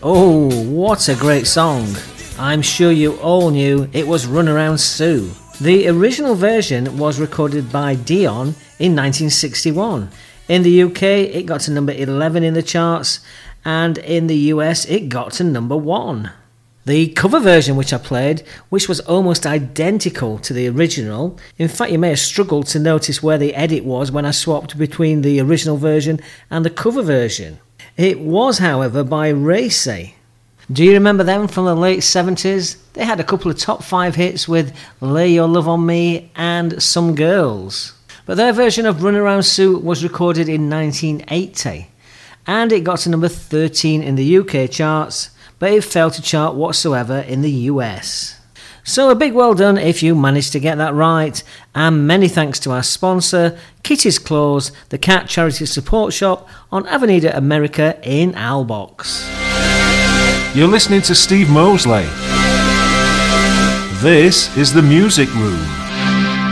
Oh, what a great song. I'm sure you all knew it was Runaround Sue. The original version was recorded by Dion in 1961. In the UK, it got to number 11 in the charts, and in the US, it got to number 1. The cover version which I played, which was almost identical to the original, in fact you may have struggled to notice where the edit was when I swapped between the original version and the cover version. It was, however, by Racy. Do you remember them from the late 70s? They had a couple of top 5 hits with Lay Your Love On Me and Some Girls. But their version of Runaround Sue was recorded in 1980, and it got to number 13 in the UK charts, but it failed to chart whatsoever in the US. So a big well done if you managed to get that right, and many thanks to our sponsor, Kitty's Claws, the cat charity support shop on Avenida America in Albox. You're listening to Steve Mosley. This is The Music Room.